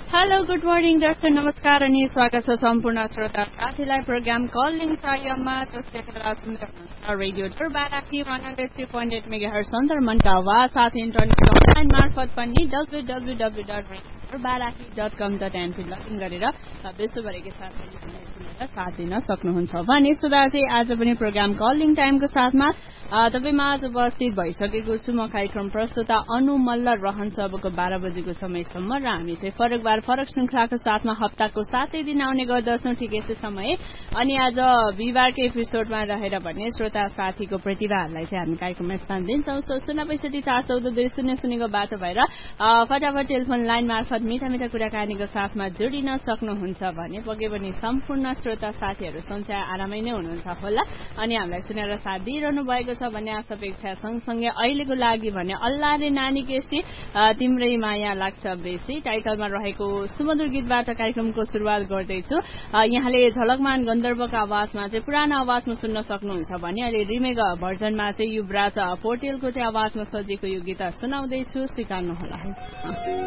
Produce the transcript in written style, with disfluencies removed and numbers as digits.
hello good morning दर्शक नमस्कार अनि स्वागत छ सम्पूर्ण श्रोता साथीलाई प्रोग्राम कलिङ टाइममा जसले रेडियो टरबाराकी 103.8 मेगाहर्ज सन्दर्भका आवाज साथ इन्टरनेट अनलाइन मार्फत पनि www.radiotorbaraकी.com.np लगइन गरेर विश्वभरिकै साथ दिन सक्नुहुन्छ भने सुधाजी आज पनि प्रोग्राम कलिङ टाइमको साथमा तपाईमा आज उपस्थित भइसकेको छु म कार्यक्रम प्रस्तुता अनु मल्ल रहन्छ अबको 12 बजेको समयसम्म र हामी चाहिँ फरक बार फरक श्रृंखलाको साथमा हप्ताको 7 दिन आउने गर्दछौं ठिक यसै समय अनि आज बिहीबारको एपिसोडमा रहेर भन्ने श्रोता साथीको प्रतिभाहरूलाई चाहिँ हामी कार्यक्रममा स्थान दिन्छौं 065742000 बाटो भएर फटाफट टेलिफोन लाइन मार्फत मिठा मिठा कुराकानीको साथमा जोडिन सक्नुहुन्छ भने पक्कै पनि सम्पूर्ण श्रोता साथीहरू सञ्चय आरामै नै हुनुहुन्छ होला अनि हामीलाई सुनेर साथ दिइरहनु भएको छ भन्ने आशा अपेक्षा सँगसँगै अहिलेको लागि भने अल्लाह रे नानी केसी तिम्रै माया लाग्छ बेसी टाइटलमा रहेको सुमधुर गीतबाट कार्यक्रमको सुरुवात गर्दैछु यहाँले झलकमान गन्धर्वको आवाजमा चाहिँ पुरानो आवाजमा सुन्न सक्नुहुन्छ भने अहिले रिमेक भर्जनमा चाहिँ युवराज पोर्टेलको चाहिँ आवाजमा सजिएको यो गीत सुनाउँदैछु स्वीकार्नु होला